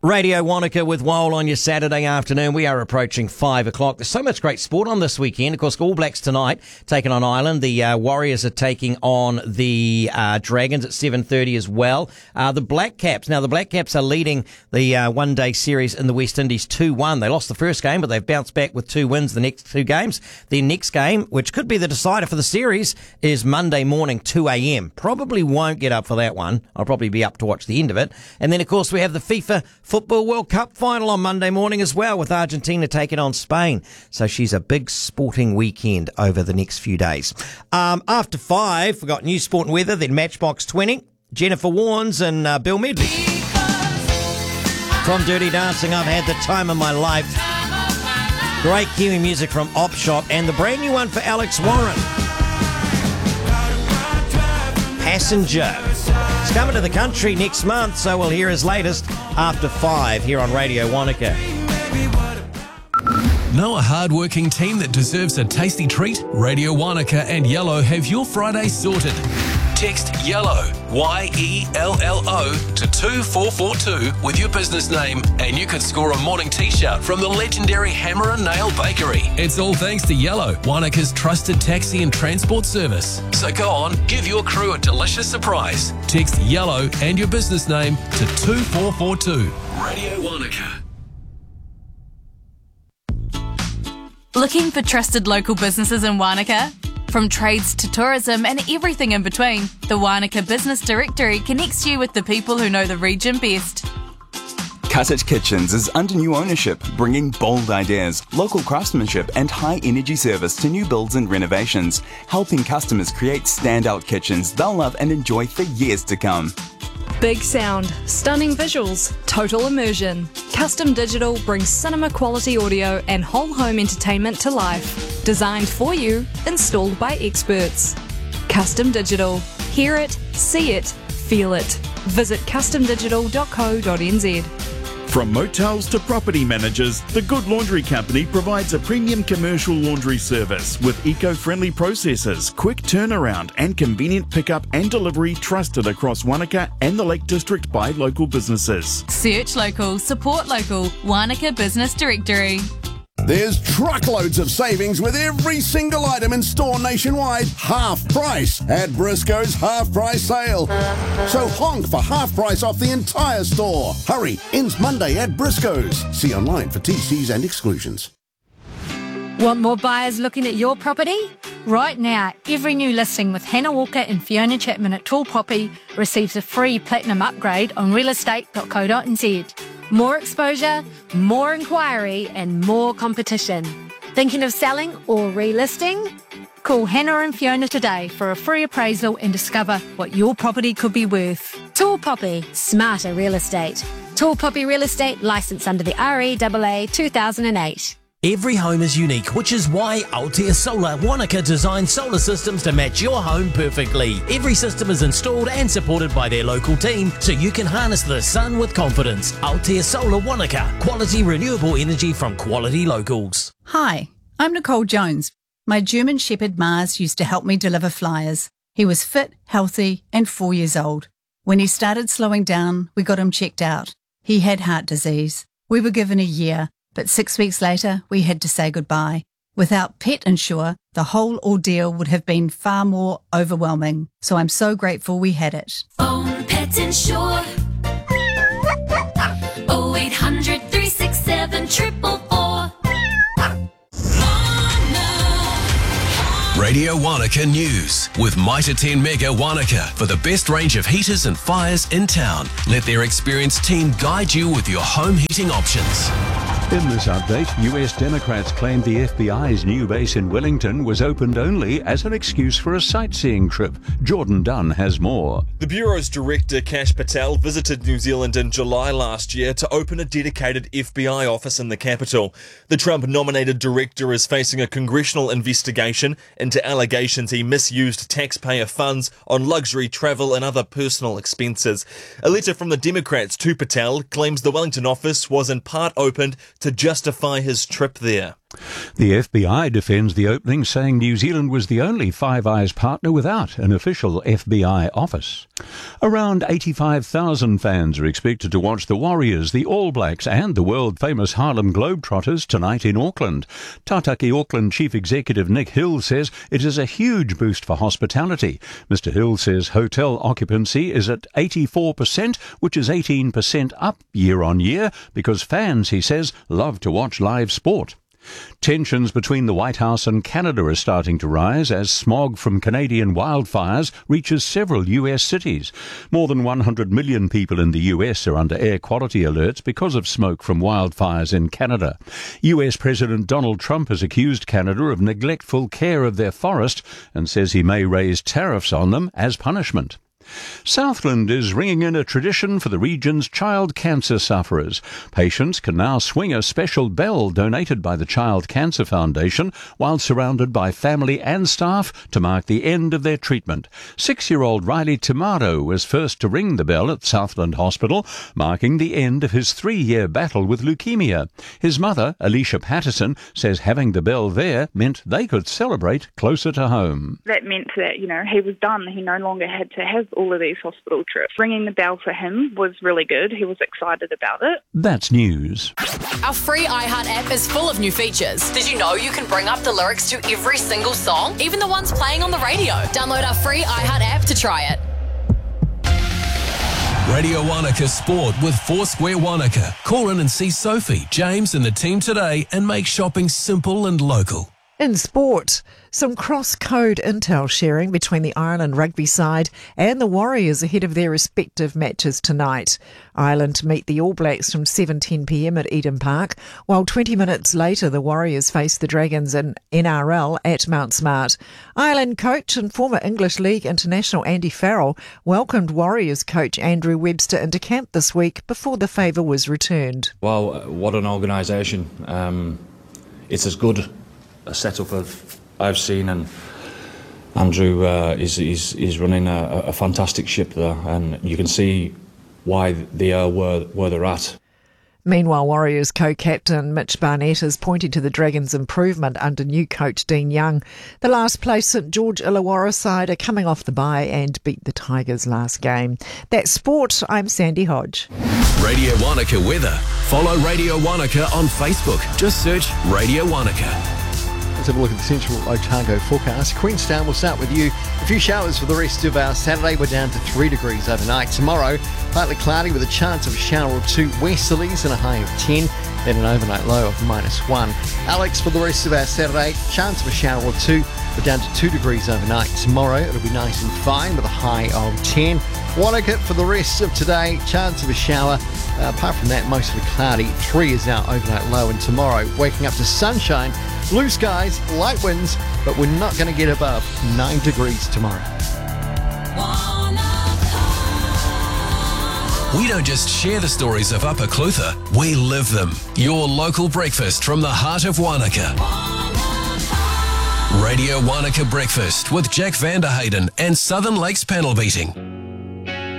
Radio Wanaka with Wole on your Saturday afternoon. We are approaching 5 o'clock. There's so much great sport on this weekend. Of course, All Blacks tonight taking on Ireland. The Warriors are taking on the Dragons at 7:30 as well. The Black Caps. Now, the Black Caps are leading the one-day series in the West Indies 2-1. They lost the first game, but they've bounced back with 2 wins the next 2 games. Their next game, which could be the decider for the series, is Monday morning, 2 a.m. Probably won't get up for that one. I'll probably be up to watch the end of it. And then, of course, we have the FIFA Football World Cup final on Monday morning as well, with Argentina taking on Spain. So she's a big sporting weekend over the next few days. After 5, we've got new sport and weather, then Matchbox 20, Jennifer Warnes and Bill Medley. From Dirty Dancing, I've had the time of my life. Great Kiwi music from Op Shop, and the brand new one for Alex Warren, Passenger. He's coming to the country next month, so we'll hear his latest after 5 here on Radio Wanaka. Know a hard-working team that deserves a tasty treat? Radio Wanaka and Yellow have your Friday sorted. Text YELLOW, YELLO, to 2442 with your business name, and you could score a morning t-shirt from the legendary Hammer and Nail Bakery. It's all thanks to Yellow, Wanaka's trusted taxi and transport service. So go on, give your crew a delicious surprise. Text YELLOW and your business name to 2442. Radio Wanaka. Looking for trusted local businesses in Wanaka? From trades to tourism and everything in between, the Wanaka Business Directory connects you with the people who know the region best. Cottage Kitchens is under new ownership, bringing bold ideas, local craftsmanship and high-energy service to new builds and renovations, helping customers create standout kitchens they'll love and enjoy for years to come. Big sound, stunning visuals, total immersion. Custom Digital brings cinema quality audio and whole home entertainment to life. Designed for you, installed by experts. Custom Digital. Hear it, see it, feel it. Visit customdigital.co.nz. From motels to property managers, the Good Laundry Company provides a premium commercial laundry service with eco-friendly processes, quick turnaround and convenient pickup and delivery trusted across Wanaka and the Lake District by local businesses. Search local, support local. Wanaka Business Directory. There's truckloads of savings with every single item in store nationwide. Half price at Briscoe's half price sale. So honk for half price off the entire store. Hurry, ends Monday at Briscoe's. See online for TCs and exclusions. Want more buyers looking at your property? Right now, every new listing with Hannah Walker and Fiona Chapman at Tall Poppy receives a free platinum upgrade on realestate.co.nz. More exposure, more inquiry and more competition. Thinking of selling or relisting? Call Hannah and Fiona today for a free appraisal and discover what your property could be worth. Tall Poppy, smarter real estate. Tall Poppy Real Estate, licensed under the REAA 2008. Every home is unique, which is why Altea Solar Wanaka designs solar systems to match your home perfectly. Every system is installed and supported by their local team, so you can harness the sun with confidence. Altea Solar Wanaka, quality renewable energy from quality locals. Hi, I'm Nicole Jones. My German Shepherd Mars used to help me deliver flyers. He was fit, healthy, and 4 years old. When he started slowing down, we got him checked out. He had heart disease. We were given a year. But 6 weeks later, we had to say goodbye. Without Pet Insure, the whole ordeal would have been far more overwhelming. So I'm so grateful we had it. Phone Pet Insure. 0800 367 444. Radio Wanaka News with Mitre 10 Mega Wanaka for the best range of heaters and fires in town. Let their experienced team guide you with your home heating options. In this update, US Democrats claimed the FBI's new base in Wellington was opened only as an excuse for a sightseeing trip. Jordan Dunn has more. The Bureau's director, Kash Patel, visited New Zealand in July last year to open a dedicated FBI office in the capital. The Trump-nominated director is facing a congressional investigation into allegations he misused taxpayer funds on luxury travel and other personal expenses. A letter from the Democrats to Patel claims the Wellington office was in part opened to justify his trip there. The FBI defends the opening, saying New Zealand was the only Five Eyes partner without an official FBI office. Around 85,000 fans are expected to watch the Warriors, the All Blacks and the world-famous Harlem Globetrotters tonight in Auckland. Tātaki Auckland Chief Executive Nick Hill says it is a huge boost for hospitality. Mr Hill says hotel occupancy is at 84%, which is 18% up year on year, because fans, he says, love to watch live sport. Tensions between the White House and Canada are starting to rise as smog from Canadian wildfires reaches several US cities. More than 100 million people in the US are under air quality alerts because of smoke from wildfires in Canada. US President Donald Trump has accused Canada of neglectful care of their forest and says he may raise tariffs on them as punishment. Southland is ringing in a tradition for the region's child cancer sufferers. Patients can now swing a special bell donated by the Child Cancer Foundation while surrounded by family and staff to mark the end of their treatment. 6-year-old Riley Tomato was first to ring the bell at Southland Hospital, marking the end of his 3-year battle with leukemia. His mother, Alicia Patterson, says having the bell there meant they could celebrate closer to home. That meant that, he was done. He no longer had to have all of these hospital trips. Ringing the bell for him was really good. He was excited about it. That's news. Our free iHeart app is full of new features. Did you know you can bring up the lyrics to every single song, even the ones playing on the radio? Download our free iHeart app to try it. Radio Wanaka Sport with Foursquare Wanaka. Call in and see Sophie, James and the team today and make shopping simple and local. In sport, some cross-code intel sharing between the Ireland rugby side and the Warriors ahead of their respective matches tonight. Ireland meet the All Blacks from 7:10pm at Eden Park, while 20 minutes later the Warriors face the Dragons in NRL at Mount Smart. Ireland coach and former English League international Andy Farrell welcomed Warriors coach Andrew Webster into camp this week before the favour was returned. Well, what an organisation. It's as good a setup I've seen, and Andrew is running a fantastic ship there, and you can see why they are where they're at. Meanwhile, Warriors co-captain Mitch Barnett is pointing to the Dragons' improvement under new coach Dean Young. The last place St George Illawarra side are coming off the bye and beat the Tigers last game. That's sport. I'm Sandy Hodge. Radio Wanaka weather. Follow Radio Wanaka on Facebook. Just search Radio Wanaka. Let's have a look at the Central Otago forecast. Queenstown, will start with you. A few showers for the rest of our Saturday. We're down to 3 degrees overnight. Tomorrow, partly cloudy with a chance of a shower or two. Westerlies and a high of 10. Then an overnight low of -1. Alex, for the rest of our Saturday, chance of a shower or two. We're down to 2 degrees overnight. Tomorrow, it'll be nice and fine with a high of 10. Wanaka, for the rest of today, chance of a shower. Apart from that, mostly cloudy. 3 is our overnight low. And tomorrow, waking up to sunshine, blue skies, light winds, but we're not going to get above 9 degrees tomorrow. We don't just share the stories of Upper Clutha, we live them. Your local breakfast from the heart of Wanaka. Radio Wanaka Breakfast with Jack Vanderhayden and Southern Lakes Panel Beating.